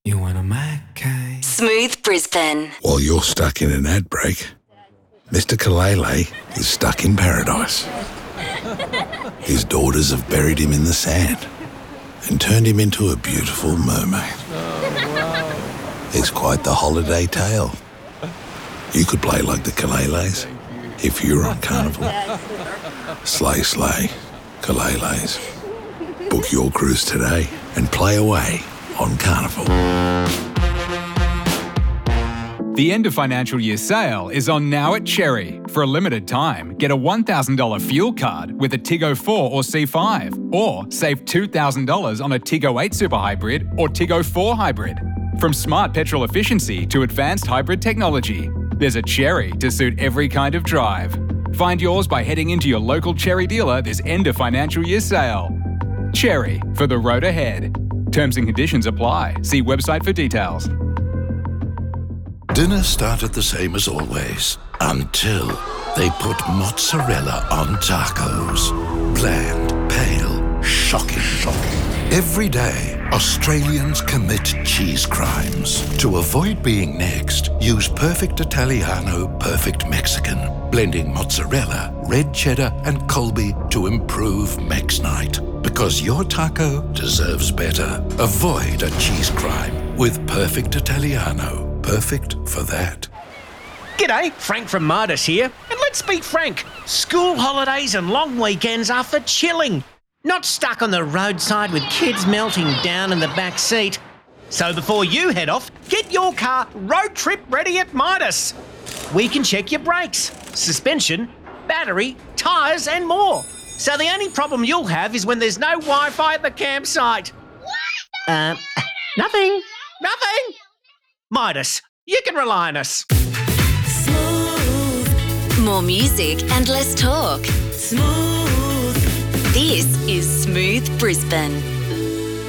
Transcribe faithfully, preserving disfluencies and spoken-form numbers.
You want a Mackay? Smooth Brisbane. While you're stuck in an ad break, Mister Kalele is stuck in paradise. His daughters have buried him in the sand and turned him into a beautiful mermaid. Oh, wow. It's quite the holiday tale. You could play like the Kaleles if you were on Carnival. Slay, slay, Kaleles. Book your cruise today and play away on Carnival. The end of financial year sale is on now at Cherry. For a limited time, get a one thousand dollars fuel card with a Tiggo four or C five, or save two thousand dollars on a Tiggo eight Super Hybrid or Tiggo four Hybrid. From smart petrol efficiency to advanced hybrid technology, there's a Cherry to suit every kind of drive. Find yours by heading into your local Cherry dealer this end of financial year sale. Cherry, for the road ahead. Terms and conditions apply. See website for details. Dinner started the same as always, until they put mozzarella on tacos. Bland, pale, shocking. Shocking. Every day, Australians commit cheese crimes. To avoid being next, use Perfect Italiano, Perfect Mexican, blending mozzarella, red cheddar, and Colby to improve Mex Night. Because your taco deserves better. Avoid a cheese crime with Perfect Italiano. Perfect for that. G'day, Frank from Midas here. And let's be frank, school holidays and long weekends are for chilling, not stuck on the roadside with kids melting down in the back seat. So before you head off, get your car road trip ready at Midas. We can check your brakes, suspension, battery, tyres and more. So the only problem you'll have is when there's no Wi-Fi at the campsite. What? Uh, nothing. Nothing. Midas, you can rely on us. Smooth. More music and less talk. Smooth. This is Smooth Brisbane.